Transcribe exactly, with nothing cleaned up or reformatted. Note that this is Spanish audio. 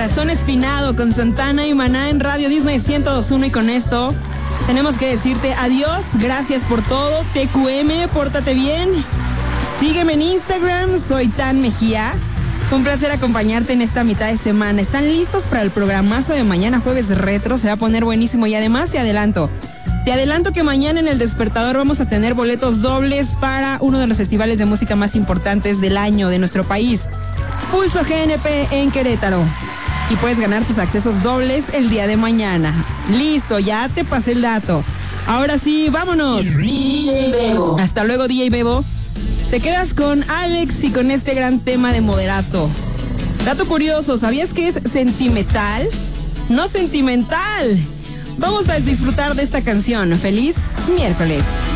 Corazón Espinado con Santana y Maná en Radio Disney ciento dos punto uno. Y con esto tenemos que decirte adiós. Gracias por todo. T Q M, pórtate bien. Sígueme en Instagram, soy Tan Mejía. Un placer acompañarte en esta mitad de semana. ¿Están listos para el programazo de mañana, jueves retro? Se va a poner buenísimo y además te adelanto. Te adelanto que mañana en El Despertador vamos a tener boletos dobles para uno de los festivales de música más importantes del año de nuestro país. Pulso G N P en Querétaro. Y puedes ganar tus accesos dobles el día de mañana. Listo, ya te pasé el dato. Ahora sí, vámonos. D J Bebo. Hasta luego, D J Bebo. Te quedas con Alex y con este gran tema de Moderato. Dato curioso, ¿sabías que es sentimental? No sentimental. Vamos a disfrutar de esta canción. ¡Feliz miércoles!